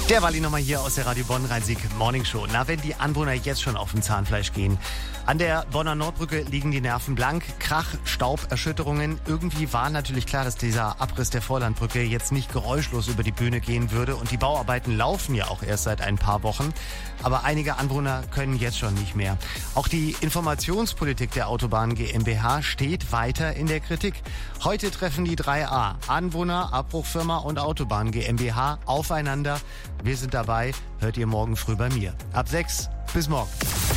Der Walli nochmal hier aus der Radio Bonn Rhein-Sieg Morning Show. Na, wenn die Anwohner jetzt schon auf dem Zahnfleisch gehen. An der Bonner Nordbrücke liegen die Nerven blank. Krach, Staub, Erschütterungen. Irgendwie war natürlich klar, dass dieser Abriss der Vorlandbrücke jetzt nicht geräuschlos über die Bühne gehen würde. Und die Bauarbeiten laufen ja auch erst seit ein paar Wochen. Aber einige Anwohner können jetzt schon nicht mehr. Auch die Informationspolitik der Autobahn GmbH steht weiter in der Kritik. Heute treffen die 3A, Anwohner, Abbruchfirma und Autobahn GmbH aufeinander. Wir sind dabei, hört ihr morgen früh bei mir. Ab 6, bis morgen.